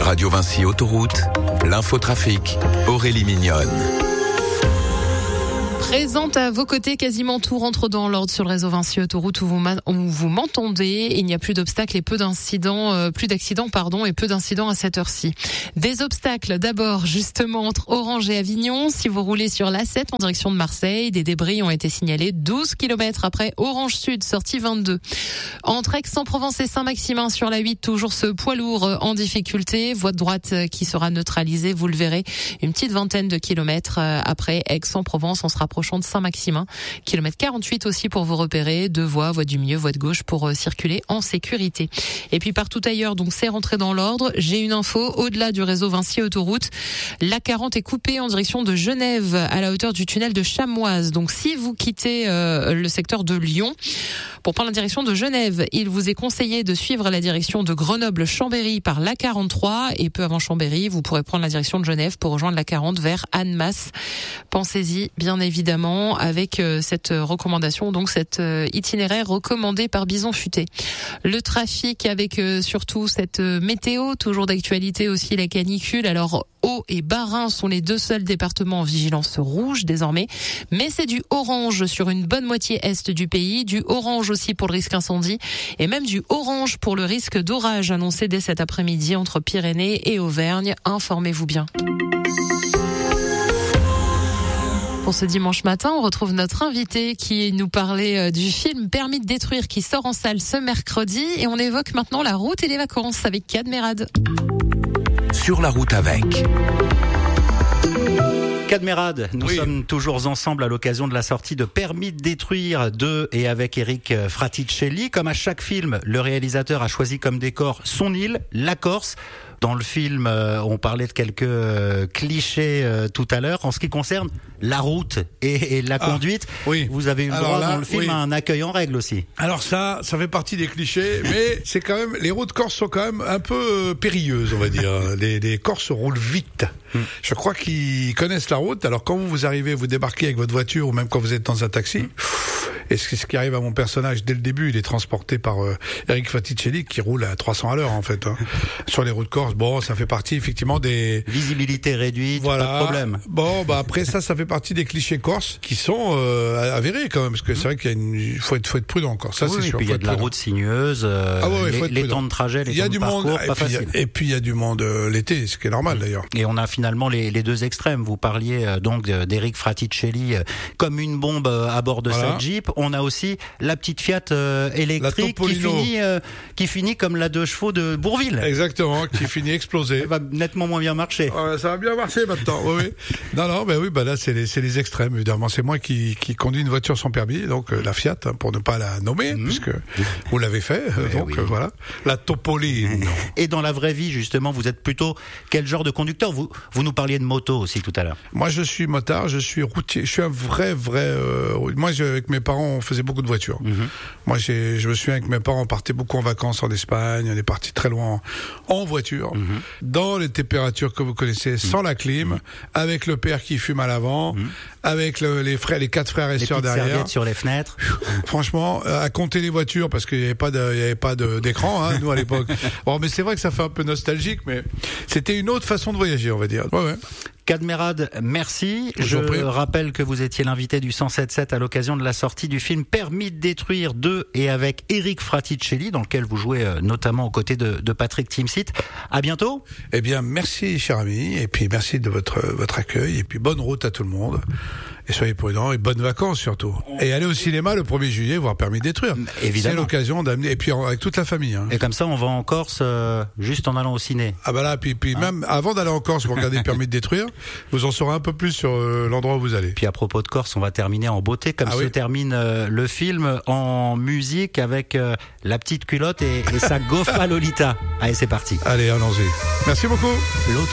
Radio Vinci Autoroute, l'infotrafic, Aurélie Mignonne. Présente à vos côtés, quasiment tout rentre dans l'ordre sur le réseau Vinci Autoroute où vous m'entendez. Il n'y a plus d'obstacles et peu d'accidents et peu d'incidents à cette heure-ci. Des obstacles d'abord justement entre Orange et Avignon. Si vous roulez sur l'A7 en direction de Marseille, des débris ont été signalés 12 km après Orange Sud, sortie 22. Entre Aix-en-Provence et Saint-Maximin sur la 8, toujours ce poids lourd en difficulté. Voie de droite qui sera neutralisée, vous le verrez, une petite vingtaine de kilomètres après Aix-en-Provence. On se rapprochant de Saint-Maximin. Kilomètre 48 aussi pour vous repérer. Deux voies, voie du milieu, voie de gauche pour circuler en sécurité. Et puis partout ailleurs, donc c'est rentré dans l'ordre. J'ai une info, au-delà du réseau Vinci Autoroute, l'A40 est coupée en direction de Genève à la hauteur du tunnel de Chamoise. Donc si vous quittez le secteur de Lyon pour prendre la direction de Genève, il vous est conseillé de suivre la direction de Grenoble-Chambéry par l'A43 et peu avant Chambéry, vous pourrez prendre la direction de Genève pour rejoindre l'A40 vers Annemasse. Pensez-y bien évidemment avec cette recommandation, donc cet itinéraire recommandé par Bison Futé. Le trafic avec surtout cette météo, toujours d'actualité aussi la canicule. Alors Haut et Bas-Rhin sont les deux seuls départements en vigilance rouge désormais, mais c'est du orange sur une bonne moitié est du pays, du orange aussi pour le risque incendie et même du orange pour le risque d'orage annoncé dès cet après-midi entre Pyrénées et Auvergne. Informez-vous bien. Pour ce dimanche matin, on retrouve notre invité qui nous parlait du film Permis de détruire qui sort en salle ce mercredi et on évoque maintenant la route et les vacances avec Cadmerade. Sur la route avec... Cadmerade, nous sommes toujours ensemble à l'occasion de la sortie de Permis de détruire 2 et avec Eric Fraticelli. Comme à chaque film, le réalisateur a choisi comme décor son île, la Corse. Dans le film, on parlait de quelques clichés tout à l'heure. En ce qui concerne la route et la conduite, vous avez eu le droit dans le film à un accueil en règle aussi. Alors ça fait partie des clichés, mais c'est quand même, les routes corses sont quand même un peu périlleuses, on va dire. Les Corses roulent vite. Je crois qu'ils connaissent la route. Alors quand vous arrivez, vous débarquez avec votre voiture ou même quand vous êtes dans un taxi, et ce qui arrive à mon personnage dès le début, il est transporté par Eric Fraticelli qui roule à 300 à l'heure en fait sur les routes corses. Bon, ça fait partie effectivement des visibilité réduite, pas de problème. Bon, après ça fait partie des clichés corses qui sont avérés quand même, parce que c'est vrai qu'il faut être prudent encore. Ça c'est sûr. Et puis il y a de la route sinueuse, les temps de trajet, les temps de parcours, pas facile. Et puis il y a du monde l'été, ce qui est normal d'ailleurs. Et on a finalement les deux extrêmes. Vous parliez donc d'Eric Fraticelli comme une bombe à bord de sa Jeep. On a aussi la petite Fiat électrique qui finit comme la 2 chevaux de Bourville. Exactement, qui finit explosée. Ça va nettement moins bien marcher. Ça va bien marcher maintenant. Oui. Non, là c'est les extrêmes évidemment. C'est moi qui conduis une voiture sans permis, donc la Fiat pour ne pas la nommer, puisque vous l'avez fait. Voilà, la Topolino. Et dans la vraie vie justement, vous êtes plutôt quel genre de conducteur? Vous nous parliez de moto aussi tout à l'heure. Moi je suis motard, je suis routier, je suis un vrai. Moi avec mes parents on faisait beaucoup de voitures. Moi je me souviens que mes parents partaient beaucoup en vacances en Espagne, on est partis très loin en voiture, dans les températures que vous connaissez, sans la clim, avec le père qui fume à l'avant, avec les 4 frères et sœurs derrière. Serviettes sur les fenêtres. Franchement, à compter les voitures parce qu'il n'y avait pas d'écran, nous à l'époque. Bon, mais c'est vrai que ça fait un peu nostalgique, mais c'était une autre façon de voyager, on va dire. Ouais. Cadmerade, merci. Je rappelle que vous étiez l'invité du 107.7 à l'occasion de la sortie du film Permis de détruire 2 et avec Eric Fraticelli, dans lequel vous jouez notamment aux côtés de Patrick Timsit. À bientôt. Eh bien, merci, cher ami, et puis merci de votre accueil, et puis bonne route à tout le monde. Et soyez prudents, et bonnes vacances surtout. Et allez au cinéma le 1er juillet, voir Permis de détruire. Évidemment. C'est l'occasion d'amener, et puis avec toute la famille. Et comme ça, on va en Corse juste en allant au ciné. Ah bah là, puis même avant d'aller en Corse, vous regardez Permis de détruire, vous en saurez un peu plus sur l'endroit où vous allez. Puis à propos de Corse, on va terminer en beauté, comme se termine le film, en musique avec la petite culotte et sa Gofa Lolita. Allez, c'est parti. Allez, allons-y. Merci beaucoup.